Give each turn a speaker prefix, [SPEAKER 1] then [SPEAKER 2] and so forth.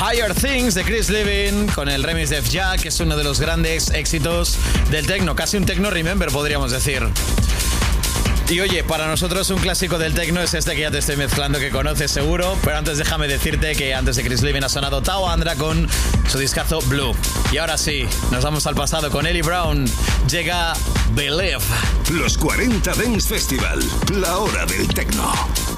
[SPEAKER 1] Higher Things de Chris Liebing con el remix de F-Jack, que es uno de los grandes éxitos del techno, casi un techno remember podríamos decir. Y oye, para nosotros un clásico del techno es este que ya te estoy mezclando, que conoces seguro, pero antes déjame decirte que antes de Chris Liebing ha sonado Tao Andra con su discazo Blue. Y ahora sí, nos vamos al pasado con Ellie Brown. Llega Believe.
[SPEAKER 2] Los 40 Dance Festival, la hora del techno.